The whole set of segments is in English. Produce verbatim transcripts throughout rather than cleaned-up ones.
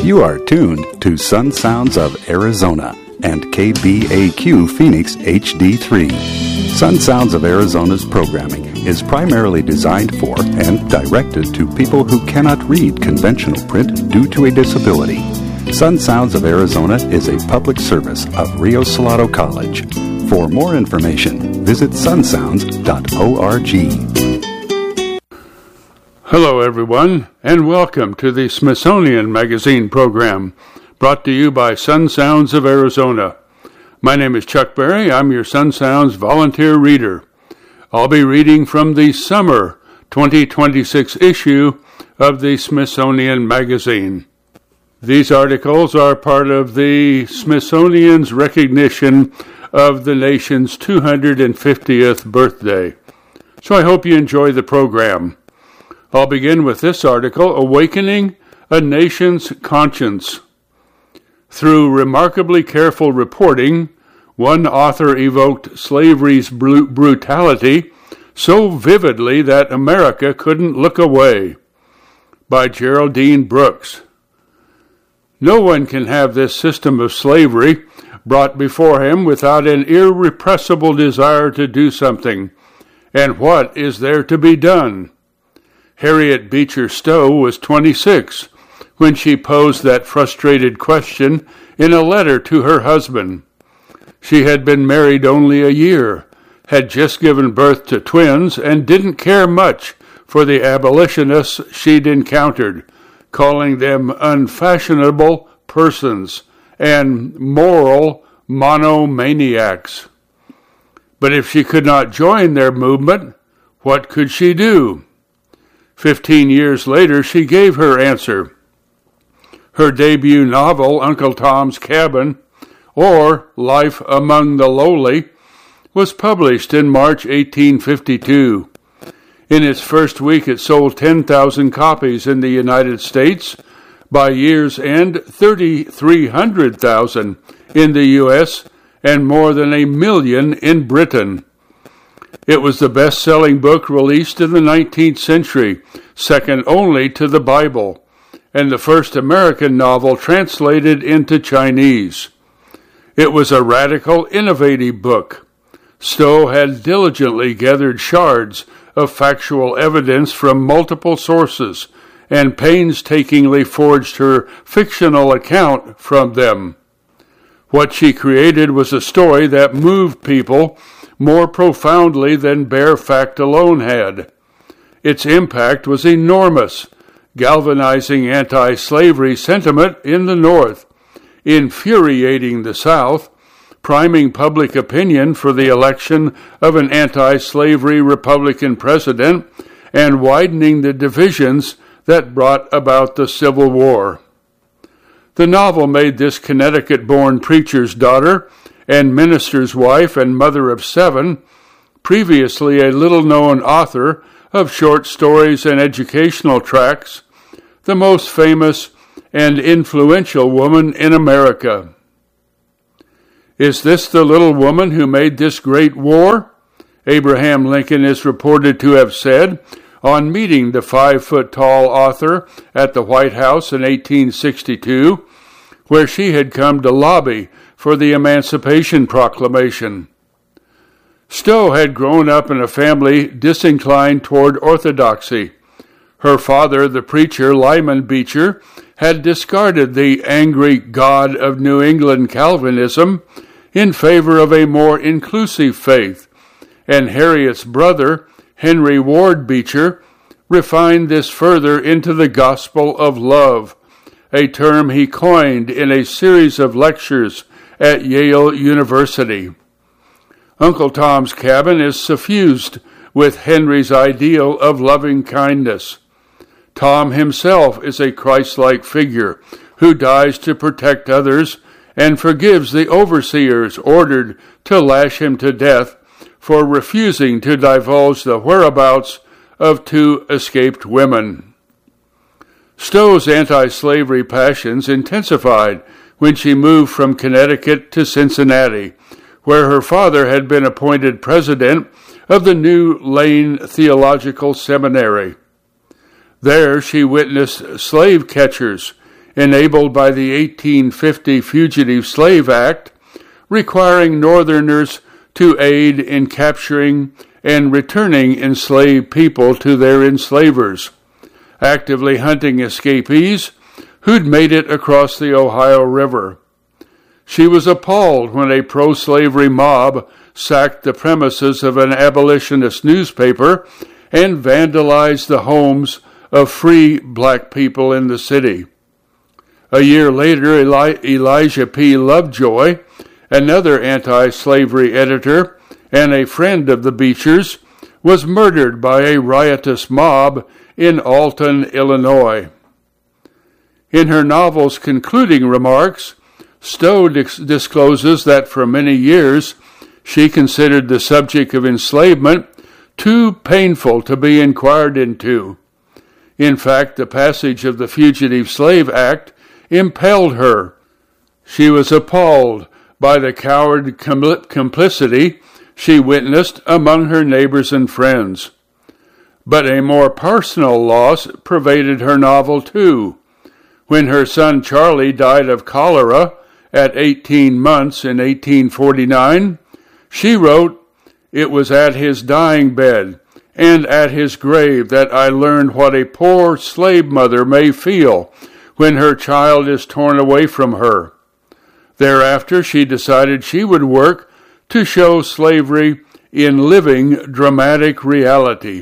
You are tuned to Sun Sounds of Arizona and K B A Q Phoenix H D three. Sun Sounds of Arizona's programming is primarily designed for and directed to people who cannot read conventional print due to a disability. Sun Sounds of Arizona is a public service of Rio Salado College. For more information, visit sun sounds dot org. Hello, everyone, and welcome to the Smithsonian Magazine program, brought to you by Sun Sounds of Arizona. My name is Chuck Berry. I'm your Sun Sounds volunteer reader. I'll be reading from the summer twenty twenty-six issue of the Smithsonian Magazine. These articles are part of the Smithsonian's recognition of the nation's two hundred fiftieth birthday. So I hope you enjoy the program. I'll begin with this article, Awakening a Nation's Conscience. Through remarkably careful reporting, one author evoked slavery's br- brutality so vividly that America couldn't look away. By Geraldine Brooks. No one can have this system of slavery brought before him without an irrepressible desire to do something. And what is there to be done? Harriet Beecher Stowe was twenty-six when she posed that frustrated question in a letter to her husband. She had been married only a year, had just given birth to twins, and didn't care much for the abolitionists she'd encountered, calling them unfashionable persons and moral monomaniacs. But if she could not join their movement, what could she do? Fifteen years later, she gave her answer. Her debut novel, Uncle Tom's Cabin, or Life Among the Lowly, was published in March eighteen fifty-two. In its first week, it sold ten thousand copies in the United States. By year's end, three thousand three hundred thousand in the U S and more than a million in Britain. It was the best-selling book released in the nineteenth century, second only to the Bible, and the first American novel translated into Chinese. It was a radical, innovative book. Stowe had diligently gathered shards of factual evidence from multiple sources and painstakingly forged her fictional account from them. What she created was a story that moved people more profoundly than bare fact alone had. Its impact was enormous, galvanizing anti-slavery sentiment in the North, infuriating the South, priming public opinion for the election of an anti-slavery Republican president, and widening the divisions that brought about the Civil War. The novel made this Connecticut-born preacher's daughter and minister's wife and mother of seven, previously a little-known author of short stories and educational tracts, the most famous and influential woman in America. Is this the little woman who made this great war? Abraham Lincoln is reported to have said on meeting the five-foot-tall author at the White House in eighteen sixty-two, where she had come to lobby for the Emancipation Proclamation. Stowe had grown up in a family disinclined toward orthodoxy. Her father, the preacher Lyman Beecher, had discarded the angry God of New England Calvinism in favor of a more inclusive faith, and Harriet's brother, Henry Ward Beecher, refined this further into the gospel of love, a term he coined in a series of lectures at Yale University. Uncle Tom's Cabin is suffused with Henry's ideal of loving kindness. Tom himself is a Christ-like figure who dies to protect others and forgives the overseers ordered to lash him to death for refusing to divulge the whereabouts of two escaped women. Stowe's anti-slavery passions intensified when she moved from Connecticut to Cincinnati, where her father had been appointed president of the New Lane Theological Seminary. There she witnessed slave catchers enabled by the eighteen fifty Fugitive Slave Act, requiring Northerners to aid in capturing and returning enslaved people to their enslavers, actively hunting escapees who'd made it across the Ohio River. She was appalled when a pro-slavery mob sacked the premises of an abolitionist newspaper and vandalized the homes of free black people in the city. A year later, Eli- Elijah P. Lovejoy, another anti-slavery editor and a friend of the Beechers, was murdered by a riotous mob in Alton, Illinois. In her novel's concluding remarks, Stowe dis- discloses that for many years she considered the subject of enslavement too painful to be inquired into. In fact, the passage of the Fugitive Slave Act impelled her. She was appalled by the coward com- complicity she witnessed among her neighbors and friends. But a more personal loss pervaded her novel too. When her son Charlie died of cholera at eighteen months in eighteen forty-nine, she wrote, "It was at his dying bed and at his grave that I learned what a poor slave mother may feel when her child is torn away from her." Thereafter, she decided she would work to show slavery in living, dramatic reality.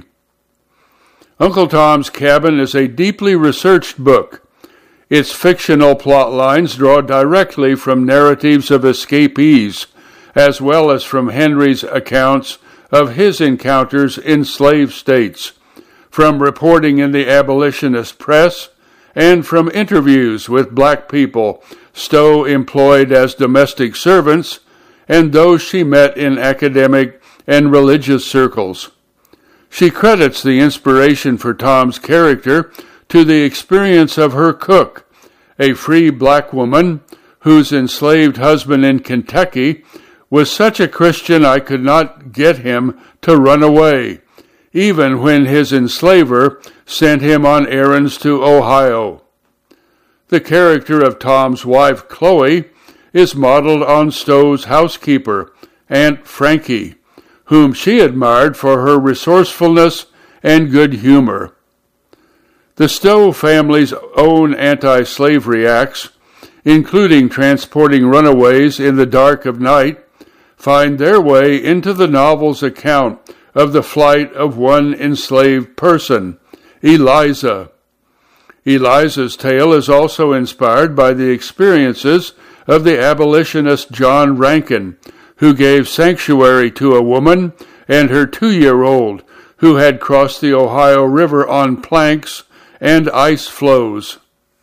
Uncle Tom's Cabin is a deeply researched book. Its fictional plot lines draw directly from narratives of escapees, as well as from Henry's accounts of his encounters in slave states, from reporting in the abolitionist press, and from interviews with black people Stowe employed as domestic servants and those she met in academic and religious circles. She credits the inspiration for Tom's character to the experience of her cook, a free black woman whose enslaved husband in Kentucky was such a Christian I could not get him to run away, even when his enslaver sent him on errands to Ohio. The character of Tom's wife, Chloe, is modeled on Stowe's housekeeper, Aunt Frankie, whom she admired for her resourcefulness and good humor. The Stowe family's own anti-slavery acts, including transporting runaways in the dark of night, find their way into the novel's account of the flight of one enslaved person, Eliza. Eliza's tale is also inspired by the experiences of the abolitionist John Rankin, who gave sanctuary to a woman and her two-year-old who had crossed the Ohio River on planks and ice floes.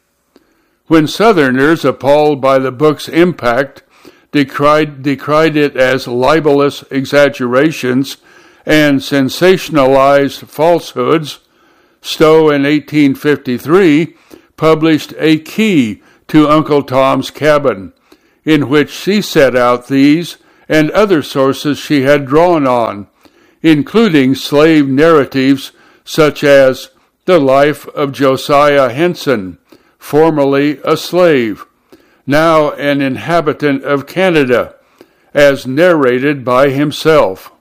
When Southerners, appalled by the book's impact, decried, decried it as libelous exaggerations and sensationalized falsehoods, Stowe in eighteen fifty-three published A Key to Uncle Tom's Cabin, in which she set out these and other sources she had drawn on, including slave narratives such as The Life of Josiah Henson, formerly a slave, now an inhabitant of Canada, as narrated by himself.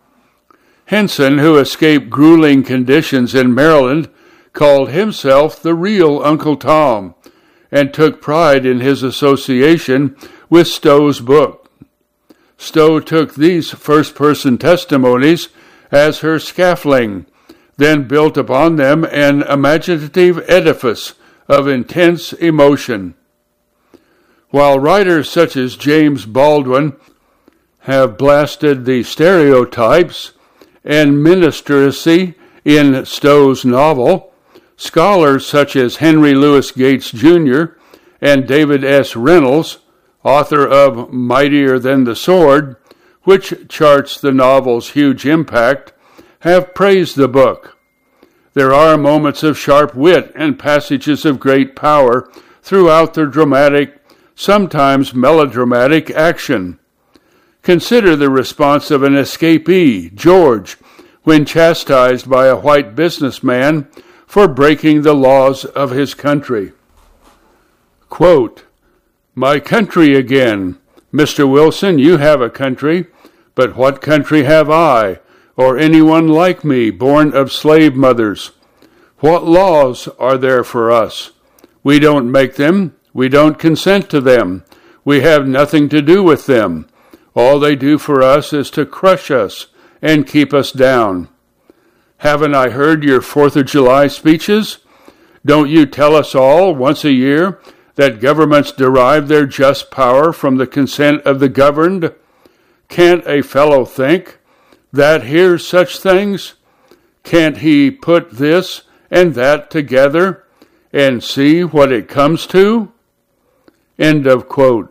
Henson, who escaped grueling conditions in Maryland, called himself the real Uncle Tom, and took pride in his association with Stowe's book. Stowe took these first-person testimonies as her scaffolding, then built upon them an imaginative edifice of intense emotion. While writers such as James Baldwin have blasted the stereotypes and minstrelsy in Stowe's novel, scholars such as Henry Louis Gates Junior and David S. Reynolds, author of Mightier Than the Sword, which charts the novel's huge impact, have praised the book. There are moments of sharp wit and passages of great power throughout the dramatic, sometimes melodramatic action. Consider the response of an escapee, George, when chastised by a white businessman for breaking the laws of his country. Quote, "My country again. Mister Wilson, you have a country, but what country have I, or anyone like me, born of slave mothers? What laws are there for us? We don't make them. We don't consent to them. We have nothing to do with them. All they do for us is to crush us and keep us down. Haven't I heard your Fourth of July speeches? Don't you tell us all, once a year, that governments derive their just power from the consent of the governed? Can't a fellow think that hears such things? Can't he put this and that together and see what it comes to?" End of quote.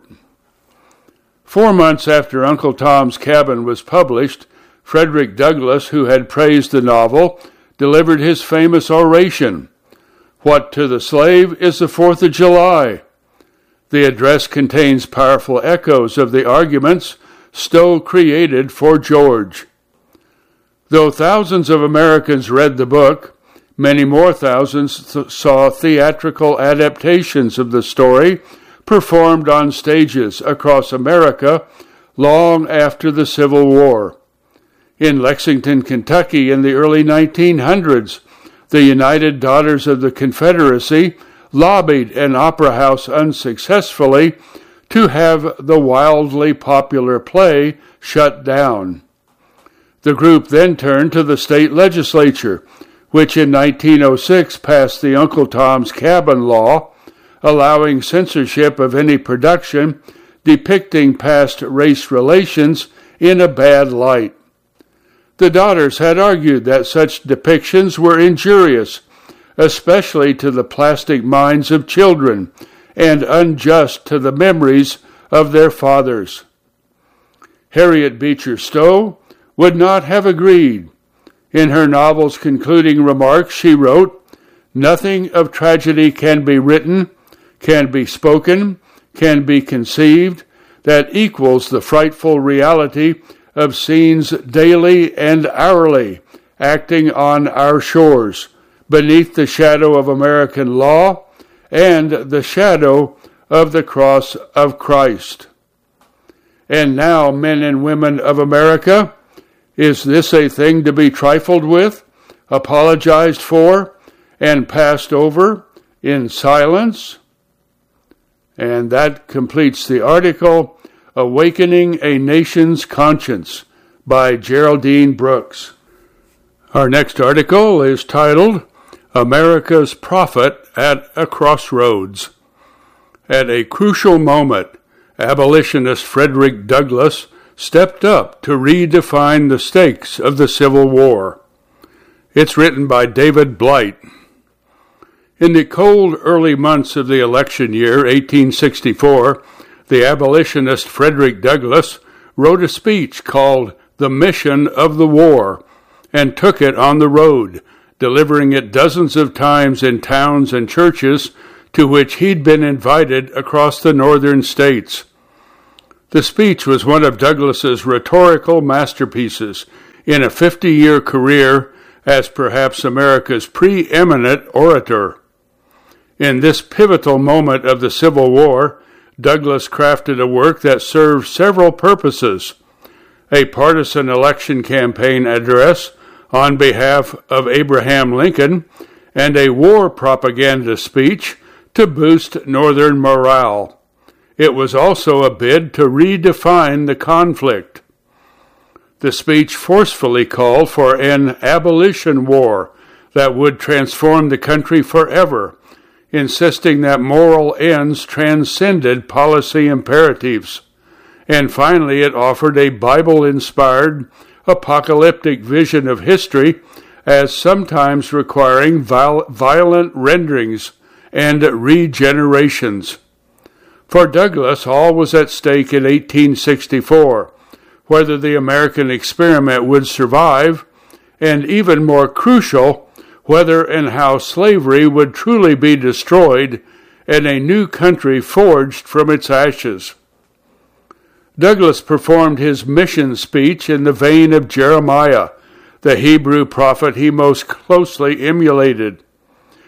Four months after Uncle Tom's Cabin was published, Frederick Douglass, who had praised the novel, delivered his famous oration, "What to the slave is the Fourth of July?" The address contains powerful echoes of the arguments Stowe created for George. Though thousands of Americans read the book, many more thousands th- saw theatrical adaptations of the story performed on stages across America long after the Civil War. In Lexington, Kentucky, in the early nineteen hundreds, the United Daughters of the Confederacy lobbied an opera house unsuccessfully to have the wildly popular play shut down. The group then turned to the state legislature, which in nineteen oh six passed the Uncle Tom's Cabin law, allowing censorship of any production depicting past race relations in a bad light. The Daughters had argued that such depictions were injurious, especially to the plastic minds of children, and unjust to the memories of their fathers. Harriet Beecher Stowe would not have agreed. In her novel's concluding remarks, she wrote, "Nothing of tragedy can be written, can be spoken, can be conceived, that equals the frightful reality of scenes daily and hourly acting on our shores, beneath the shadow of American law and the shadow of the cross of Christ." And now, men and women of America, is this a thing to be trifled with, apologized for, and passed over in silence? And that completes the article, Awakening a Nation's Conscience, by Geraldine Brooks. Our next article is titled, America's Prophet at a Crossroads. At a crucial moment, abolitionist Frederick Douglass stepped up to redefine the stakes of the Civil War. It's written by David Blight. In the cold early months of the election year, eighteen sixty-four, the abolitionist Frederick Douglass wrote a speech called The Mission of the War and took it on the road, delivering it dozens of times in towns and churches to which he'd been invited across the northern states. The speech was one of Douglass's rhetorical masterpieces in a fifty-year career as perhaps America's preeminent orator. In this pivotal moment of the Civil War, Douglass crafted a work that served several purposes: a partisan election campaign address on behalf of Abraham Lincoln, and a war propaganda speech to boost Northern morale. It was also a bid to redefine the conflict. The speech forcefully called for an abolition war that would transform the country forever, insisting that moral ends transcended policy imperatives. And finally, it offered a Bible-inspired, apocalyptic vision of history as sometimes requiring viol- violent renderings and regenerations. For Douglass, all was at stake in eighteen sixty-four, whether the American experiment would survive, and even more crucial, whether and how slavery would truly be destroyed and a new country forged from its ashes. Douglass performed his mission speech in the vein of Jeremiah, the Hebrew prophet he most closely emulated.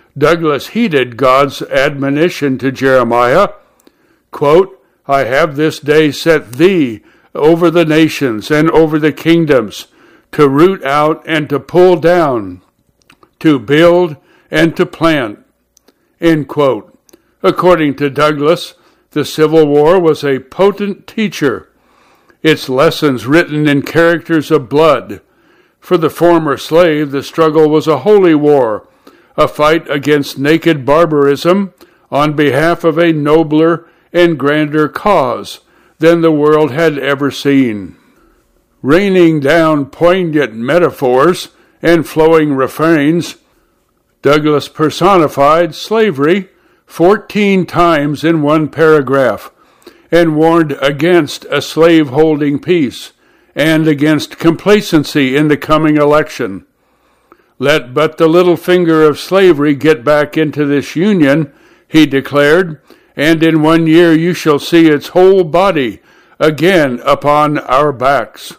Douglas heeded God's admonition to Jeremiah, quote, I have this day set thee over the nations and over the kingdoms, to root out and to pull down, to build and to plant, end quote. According to Douglas, the Civil War was a potent teacher, its lessons written in characters of blood. For the former slave, the struggle was a holy war, a fight against naked barbarism on behalf of a nobler and grander cause than the world had ever seen. Raining down poignant metaphors and flowing refrains, Douglas personified slavery fourteen times in one paragraph and warned against a slave-holding peace and against complacency in the coming election. Let but the little finger of slavery get back into this union, he declared, and in one year you shall see its whole body again upon our backs.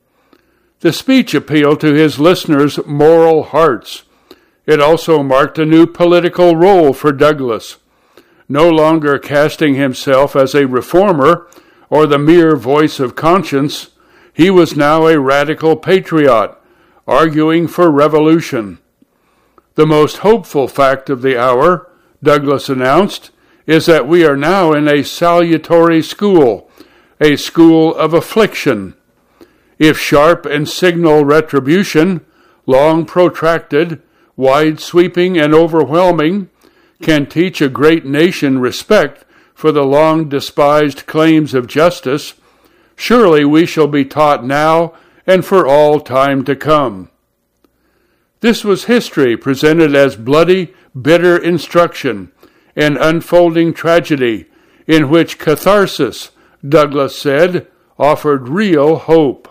The speech appealed to his listeners' moral hearts. It also marked a new political role for Douglas. No longer casting himself as a reformer or the mere voice of conscience, he was now a radical patriot, arguing for revolution. The most hopeful fact of the hour, Douglas announced, is that we are now in a salutary school, a school of affliction. If sharp and signal retribution, long protracted, wide-sweeping and overwhelming, can teach a great nation respect for the long-despised claims of justice, surely we shall be taught now and for all time to come. This was history presented as bloody, bitter instruction, an unfolding tragedy in which catharsis, Douglas said, offered real hope.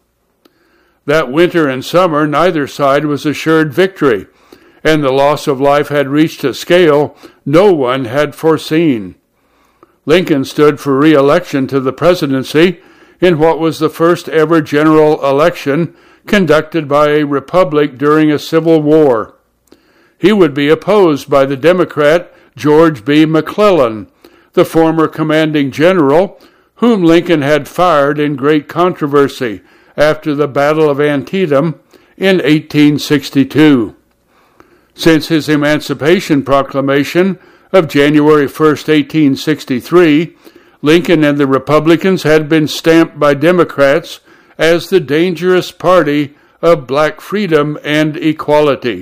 That winter and summer, neither side was assured victory, and the loss of life had reached a scale no one had foreseen. Lincoln stood for re-election to the presidency in what was the first ever general election conducted by a republic during a civil war. He would be opposed by the Democrat George B. McClellan, the former commanding general, whom Lincoln had fired in great controversy after the Battle of Antietam in eighteen sixty-two. Since his Emancipation Proclamation of January first, eighteen sixty-three, Lincoln and the Republicans had been stamped by Democrats as the dangerous party of black freedom and equality.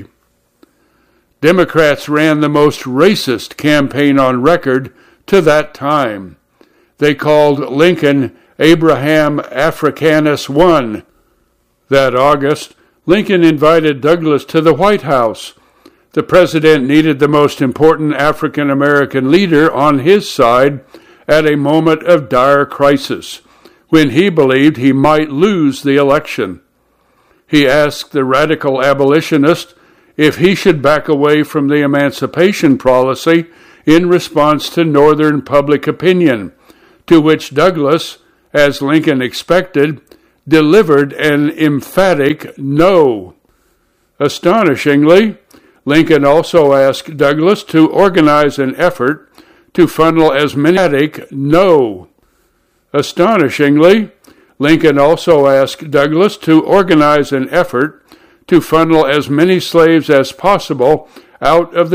Democrats ran the most racist campaign on record to that time. They called Lincoln Abraham Africanus I. That August, Lincoln invited Douglas to the White House. The president needed the most important African American leader on his side at a moment of dire crisis, when he believed he might lose the election. He asked the radical abolitionist if he should back away from the emancipation policy in response to Northern public opinion, to which Douglas, as Lincoln expected, delivered an emphatic no. Astonishingly, Lincoln also asked Douglas to organize an effort to funnel as many emphatic no. Astonishingly, Lincoln also asked Douglas to organize an effort to funnel as many slaves as possible out of the